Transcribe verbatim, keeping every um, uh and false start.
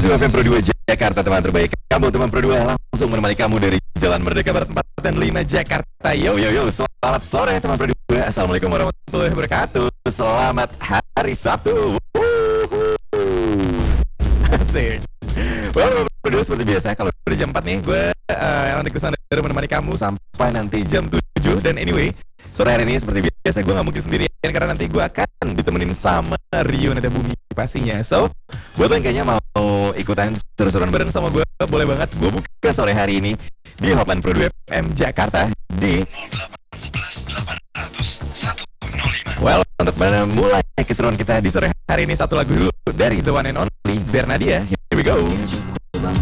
Eksklusif F M Pro dua Jakarta, teman terbaik kamu, teman Pro dua langsung menemani kamu dari Jalan Merdeka Barat empat dan lima Jakarta. Yo yo yo, selamat sore teman Pro dua. Assalamualaikum warahmatullahi wabarakatuh. Selamat hari Sabtu. Asik. Well, Pro dua seperti biasa kalau udah jam empat nih, gue uh, Elan Kusandar menemani kamu sampai nanti jam tujuh. Dan anyway, sore hari ini seperti biasa gue gak mungkin sendirian karena nanti gue akan ditemenin sama Rio Nada Bumi pastinya. So, buat lo yang kayaknya mau ikutan seru-seruan bareng sama gue, boleh banget. Gue buka sore hari ini di Hotline Pro dua F M Jakarta di nol delapan satu satu delapan nol satu nol lima. Well, untuk mulai keseruan kita di sore hari ini, satu lagu dulu dari The One and Only Bernadia. Here we go.